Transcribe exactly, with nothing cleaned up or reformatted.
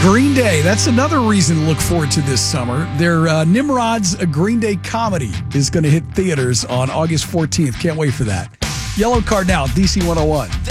Green Day, that's another reason to look forward to this summer. Their uh, Nimrod's a Green Day comedy is going to hit theaters on August fourteenth. Can't wait for that. Yellow Card now, D C one oh one.